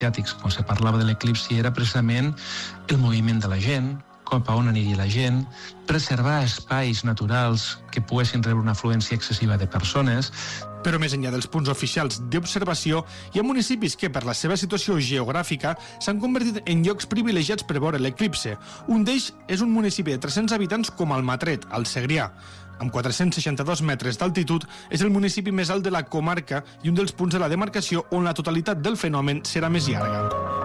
asiàtics, quan se parlava de l'eclipsi, era precisament el moviment de la gent, cap a on aniria la gent, preservar espais naturals que poguessin rebre una afluència excessiva de persones. Però més enllà dels punts oficials d'observació, hi ha municipis que, per la seva situació geogràfica, s'han convertit en llocs privilegiats per veure l'eclipse. Un d'ells és un municipi de 300 habitants com Almatret, al Segrià. Amb 462 metres d'altitud, és el municipi més alt de la comarca i un dels punts de la demarcació on la totalitat del fenomen serà més llarga.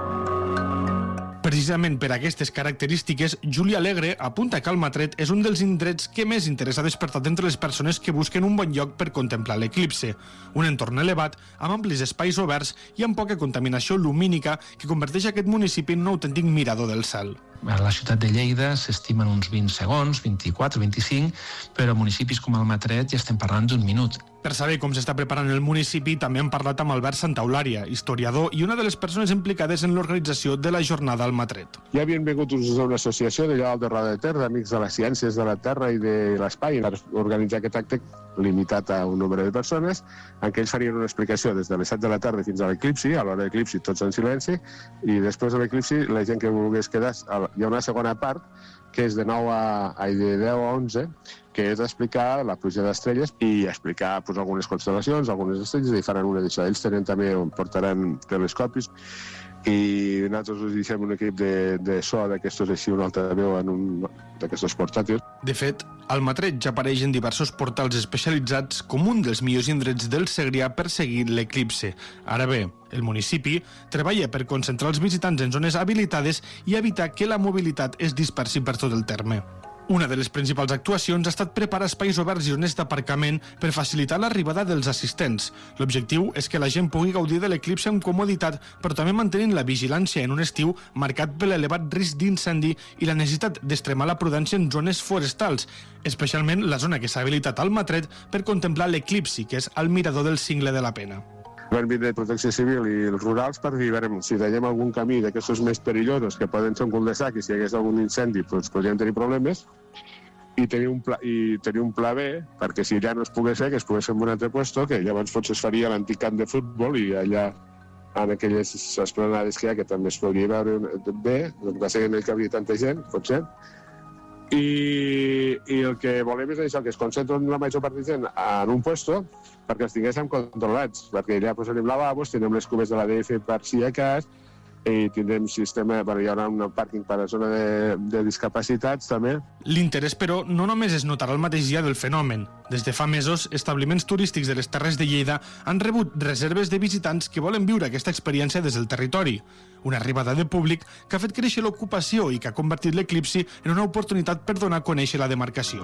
Precisament per aquestes característiques, Juli Alegre apunta que Almatret és un dels indrets que més interès ha despertat entre les persones que busquen un bon lloc per contemplar l'eclipse. Un entorn elevat, amb amplis espais oberts i amb poca contaminació lumínica que converteix aquest municipi en un autèntic mirador del cel. A la ciutat de Lleida s'estimen uns 20 segons, 24, 25, però a municipis com Almatret ja estem parlant d'un minut. Per saber com s'està preparant el municipi, també hem parlat amb Albert Santaulària, historiador i una de les persones implicades en l'organització de la jornada Almatret. Ja havien vingut una associació de de Roda de Ter, d'Amics de les Ciències de la Terra i de l'Espai, per organitzar aquest acte limitat a un nombre de persones, en què ells farien una explicació des de les 7 de la tarda fins a l'eclipsi, a l'hora de l'eclipsi tots en silenci, i després de l'eclipsi la gent que volgués quedar, hi ha una segona part, que és de 10 a 11, que és explicar la pluja d'estrelles i explicar algunes constel·lacions, algunes estrelles, i faran una d'això. Ells portaran telescopis, i nosaltres us deixem un equip de so d'aquestos així, un altaveu en un d'aquestos portàtils. De fet, Almatret ja apareix en diversos portals especialitzats com un dels millors indrets del Segrià per seguir l'eclipse. Ara bé, el municipi treballa per concentrar els visitants en zones habilitades i evitar que la mobilitat es dispersi per tot el terme. Una de les principals actuacions ha estat preparar espais oberts i zones d'aparcament per facilitar l'arribada dels assistents. L'objectiu és que la gent pugui gaudir de l'eclipse amb comoditat, però també mantenint la vigilància en un estiu marcat per l'elevat risc d'incendi i la necessitat d'extremar la prudència en zones forestals, especialment la zona que s'ha habilitat al Almatret per contemplar l'eclipsi, que és el mirador del Cingle de la Pena. Van vindre Protecció Civil i els rurals per dir, si veiem algun camí d'aquests més perillosos que poden ser un cul de sac i si hi hagués algun incendi podríem tenir problemes, i tenir un pla B perquè si ja no es pogués fer, que es pogués fer en un altre lloc, que llavors potser es faria l'antic camp de futbol i allà en aquelles esplanades que hi ha que també es podria veure bé, el que passa que no hi cabria tanta gent, potser. I el que volem és això, que es concentren la major part de gent en un lloc perquè els tinguéssim controlats, perquè allà posarem lavabos, tindrem les cubes de l'ADF per si a cas, i tindrem sistema, hi haurà un pàrquing per a la zona de discapacitats també. L'interès, però, no només es notarà el mateix dia del fenomen. Des de fa mesos, establiments turístics de les Terres de Lleida han rebut reserves de visitants que volen viure aquesta experiència des del territori. Una arribada de públic que ha fet créixer l'ocupació i que ha convertit l'eclipsi en una oportunitat per donar a conèixer la demarcació.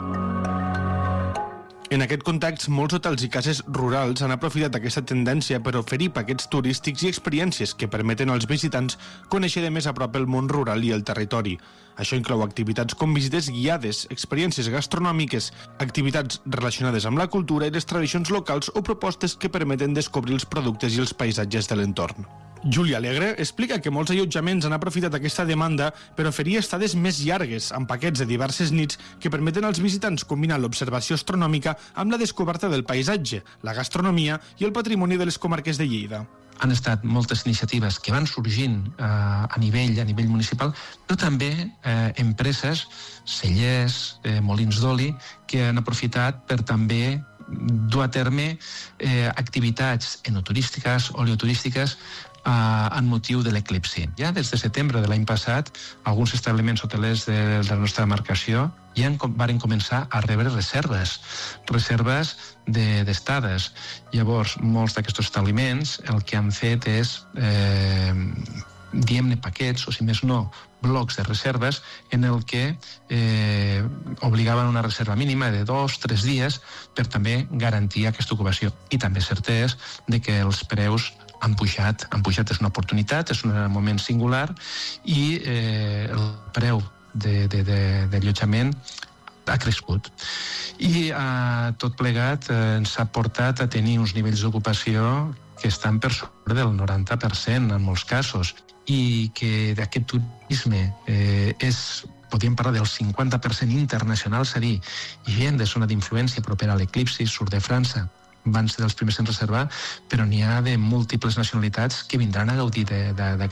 En aquest context, molts hotels i cases rurals han aprofitat aquesta tendència per oferir paquets turístics i experiències que permeten als visitants conèixer de més a prop el món rural i el territori. Això inclou activitats com visites guiades, experiències gastronòmiques, activitats relacionades amb la cultura i les tradicions locals o propostes que permeten descobrir els productes i els paisatges de l'entorn. Juli Alegre explica que molts allotjaments han aprofitat aquesta demanda per oferir estades més llargues, amb paquets de diverses nits que permeten als visitants combinar l'observació astronòmica amb la descoberta del paisatge, la gastronomia i el patrimoni de les comarques de Lleida. Han estat moltes iniciatives que van sorgint a nivell municipal, però també empreses, cellers, molins d'oli, que han aprofitat per també dur a terme activitats enoturístiques, oleoturístiques, en motiu de l'eclipsi. Ja des de setembre de l'any passat, alguns establiments hotelers de la nostra demarcació ja varen començar a rebre reserves d'estades. Llavors, molts d'aquests establiments el que han fet és, diem-ne paquets, o si més no, blocs de reserves en el que obligaven una reserva mínima de 2-3 dies per també garantir aquesta ocupació. I també cert és de que els preus han pujat, és una oportunitat, és un moment singular i el preu d'allotjament ha crescut. I tot plegat ens ha portat a tenir uns nivells d'ocupació que estan per sobre del 90% en molts casos i que d'aquest turisme podríem parlar del 50% internacional, és a dir, gent de zona d'influència propera a l'eclipsi, surt de França, van ser dels primers en reservar, però n'hi ha de múltiples nacionalitats que vindran a gaudir d'aquest